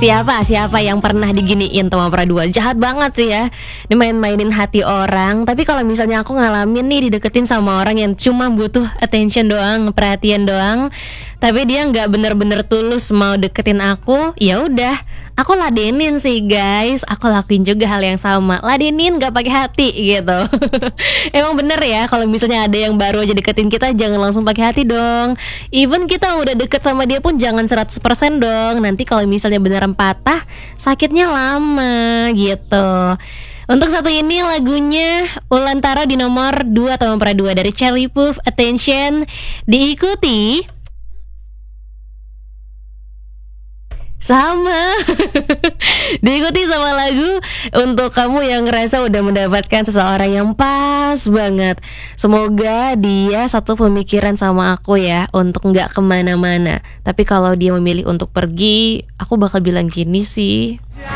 Siapa yang pernah diginiin sama peraduan? Jahat banget sih ya. Ini main-mainin hati orang. Tapi kalau misalnya aku ngalamin nih dideketin sama orang yang cuma butuh attention doang, perhatian doang, tapi dia nggak bener-bener tulus mau deketin aku, ya udah, aku ladenin sih guys. Aku lakuin juga hal yang sama, ladenin nggak pakai hati gitu. Emang bener ya, kalau misalnya ada yang baru aja deketin kita, jangan langsung pakai hati dong. Even kita udah deket sama dia pun jangan 100% dong. Nanti kalau misalnya beneran patah, sakitnya lama gitu. Untuk satu ini lagunya Ulantara di nomor 2 atau nomor 2 dari Charlie Puth, Attention. Diikuti sama diikuti sama lagu untuk kamu yang ngerasa udah mendapatkan seseorang yang pas banget. Semoga dia satu pemikiran sama aku ya, untuk gak kemana-mana. Tapi kalau dia memilih untuk pergi, aku bakal bilang gini sih,